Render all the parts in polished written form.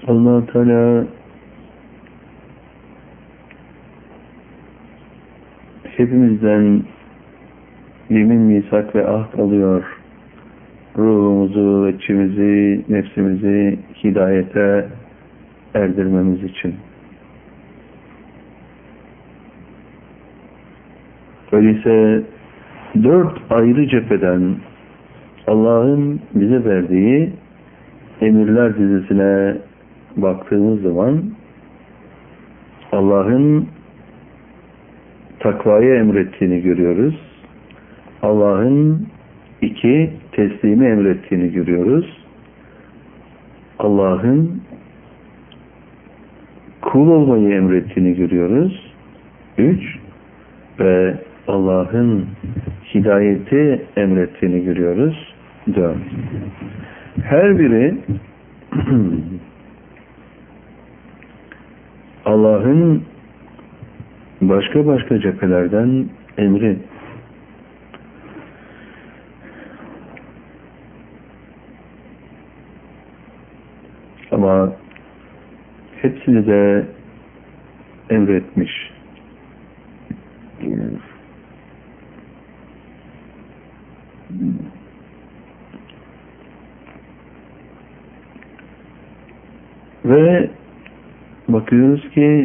Allah Teala hepimizden yemin, misak ve ahd alıyor. Ruhumuzu, içimizi, nefsimizi hidayete erdirmemiz için. Öyleyse 4 ayrı cepheden Allah'ın bize verdiği emirler dizisine baktığımız zaman Allah'ın takvayı emrettiğini görüyoruz. Allah'ın 2 teslimi emrettiğini görüyoruz. Allah'ın kul olmayı emrettiğini görüyoruz. 3 ve Allah'ın hidayeti emrettiğini görüyoruz. 4. Her biri Allah'ın başka başka cephelerden emri. Ama hepsini de emretmiş. Ve bakıyoruz ki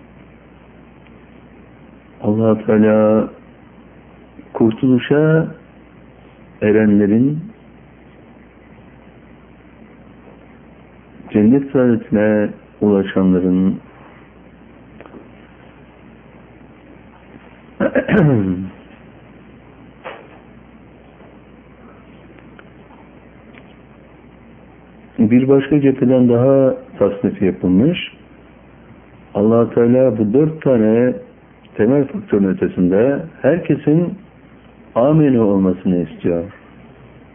Allah Teala kurtuluşa erenlerin, cennet saadetine ulaşanların bir başka cepheden daha tasnif yapılmış. Allah Teala bu 4 tane temel faktörün ötesinde herkesin ameli olmasını istiyor.